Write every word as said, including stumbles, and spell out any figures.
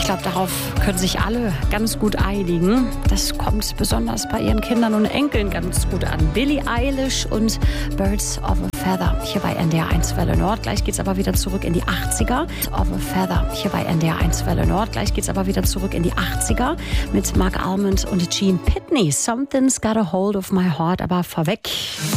glaube, darauf können sich alle ganz gut einigen. Das kommt besonders bei ihren Kindern und Enkeln ganz gut an. Billie Eilish und Birds of a Feather hier bei N D R eins Welle Nord. Gleich geht's aber wieder zurück in die achtziger. Of a Feather hier bei N D R eins Welle Nord. Gleich geht's aber wieder zurück in die achtziger mit Mark Almond und Gene Pitney. Something's got a hold of my heart. Aber vorweg